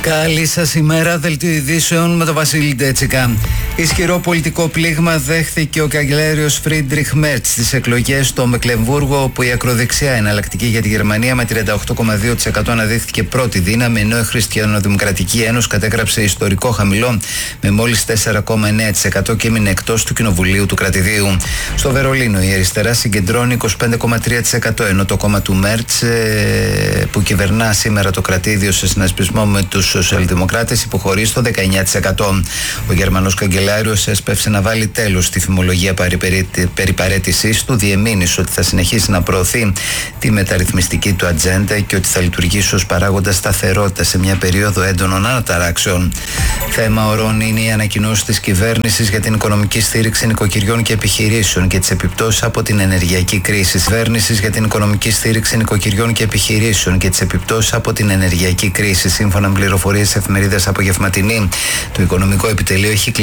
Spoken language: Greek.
Καλή σας ημέρα, δελτίο ειδήσεων με τον Βασίλη Ντέτσικα. Ισχυρό πολιτικό πλήγμα δέχθηκε ο καγκελάριος Φρίντριχ Μέρτς στις εκλογές στο Μεκλεμβούργο, όπου η ακροδεξιά εναλλακτική για τη Γερμανία με 38,2% αναδείχθηκε πρώτη δύναμη, ενώ η Χριστιανοδημοκρατική Ένωση κατέγραψε ιστορικό χαμηλό με μόλις 4,9% και έμεινε εκτός του Κοινοβουλίου του Κρατηδίου. Στο Βερολίνο η αριστερά συγκεντρώνει 25,3%, ενώ το κόμμα του Μέρτς, που κυβερνά σήμερα το κρατήδιο σε συνασπισμό με τους σοσιαλδημοκράτες, υποχωρεί στο 19%. Ο Γερμανός καγκελάριος έσπευσε να βάλει τέλος στη φημολογία περί παραίτησής του, διεμήνυσε ότι θα συνεχίσει να προωθεί τη μεταρρυθμιστική του ατζέντα και ότι θα λειτουργήσει ως παράγοντας σταθερότητα σε μια περίοδο έντονων αναταράξεων. Θέμα ορών είναι η ανακοινώση της κυβέρνησης για την οικονομική στήριξη νοικοκυριών και επιχειρήσεων και τις επιπτώσεις από την ενεργειακή κρίση. Κυβέρνησης για την οικονομική στήριξη νοικοκυριών και επιχειρήσεων και τις επιπτώσεις από την ενεργειακή κρίση. Σύμφωνα με πληροφορίες εφημερίδας Απογευματινή, το Οικονομικό Επιτελείο έχει